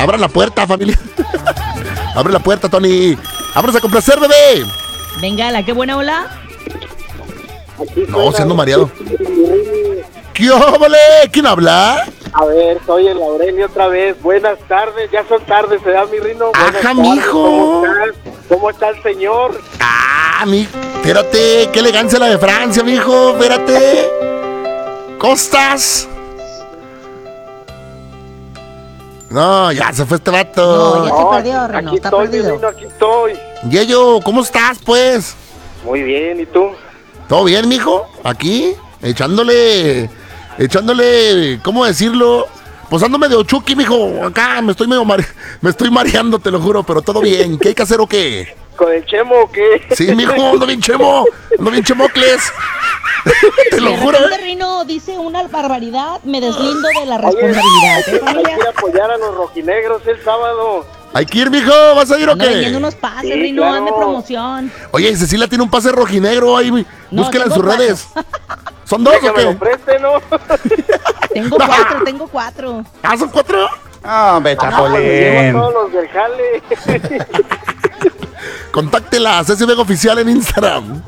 Abran la puerta, familia. Abre la puerta, Tony. Vámonos a complacer, bebé. Venga, la qué buena ola. No, siendo mareado. ¿Qué óvole? ¿Quién habla? A ver, soy el Aurelio otra vez. Buenas tardes, ya son tardes, ¿se da mi Rino? Ajá, mijo. ¿Cómo está el señor? Espérate, qué elegancia la de Francia, mijo. Espérate. ¿Costas? No, ya se fue este vato. No, ya se perdió, Rino. Aquí Está estoy, perdido. mi Rino, aquí estoy. Yeyo, ¿cómo estás, pues? Muy bien, ¿y tú? ¿Todo bien, mijo? Aquí, echándole, ¿cómo decirlo? Pues ando medio chucky, mijo. Acá me estoy me estoy mareando, te lo juro, pero todo bien. ¿Qué hay que hacer o qué? ¿Con el chemo o qué? Sí, mijo, ando bien chemocles. Te lo De juro. repente Rino dice una barbaridad, me deslindo de la responsabilidad. Hay que ir a apoyar a los rojinegros el sábado. Hay que ir, mijo. ¿Vas a ir o Ando vendiendo qué? unos pases, Sí, Rino, claro. hazme promoción. Oye, Cecilia tiene un pase rojinegro ahí. No, Búsquela en tengo sus redes. ¿Son dos o Que me lo qué? preste, ¿no? Tengo cuatro. ¿Ah, son cuatro? Hombre, Llevo a Chapulín. todos los del jale. Contáctela, Ceci Vega Oficial en Instagram.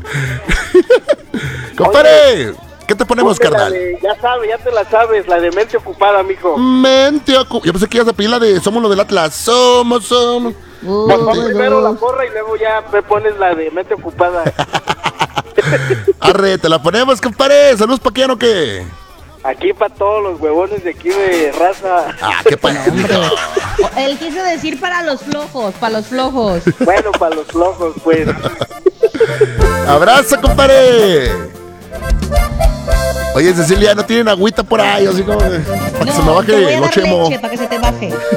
Compadre, ¿qué te ponemos, Ponte la carnal? de- ya sabes, ya te la sabes, la de mente ocupada, mijo. Yo pensé que ibas a pedir la de Somos los del Atlas. Somos. Pues pon primero la porra y luego ya me pones la de mente ocupada. Arre, te la ponemos, compadre. Saludos pa' quién o qué. Aquí para todos los huevones de aquí de raza. Ah, qué Hombre, él quiso decir para los flojos, Bueno, para los flojos, pues. Abrazo, compadre. Oye, Cecilia, ¿no tienen agüita por ahí? Así como para que se me te voy baje a lo dar chemo. leche para que se te baje.